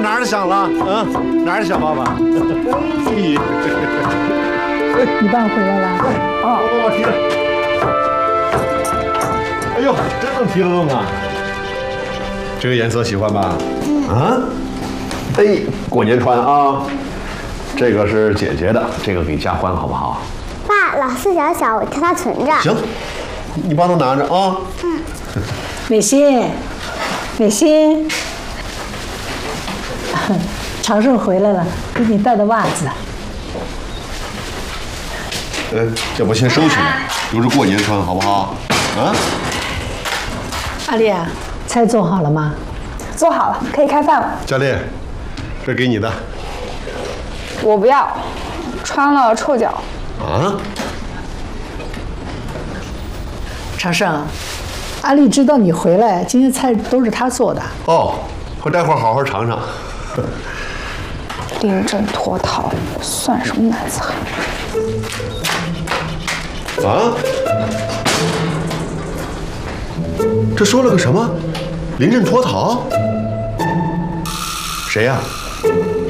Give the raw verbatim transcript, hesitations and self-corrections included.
哪儿的香了？嗯，哪儿的小爸爸？ 你爸回来了。 哦，我我提着。哎呦，真能提得动啊！这个颜色喜欢吧？啊？哎，过年穿啊。这个是姐姐的，这个给佳欢好不好？ 爸，老四小小，我替他存着。 行，你帮他拿着啊。 嗯。美心，美心，长顺回来了，给你带的袜子。 嗯，这不先收起来，留着过年穿好不好？啊？ 阿丽啊，菜做好了吗？ 做好了，可以开饭了。 佳丽，这给你的。 我不要，穿了臭脚。 啊？ 长胜，阿丽知道你回来，今天菜都是她做的。 哦，我待会儿好好尝尝。 临阵脱逃，算什么男子汉？ 啊？这说了个什么？临阵脱逃？谁呀、啊？